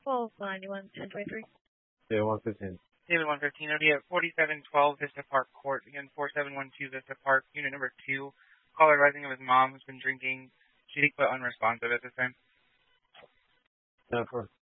Call 91-1023. Yeah, 115. David 115, OD at 4712 Vista Park Court. Again, 4712 Vista Park, unit number 2. Caller advising of his mom who's been drinking. She but unresponsive at this time. 10-4.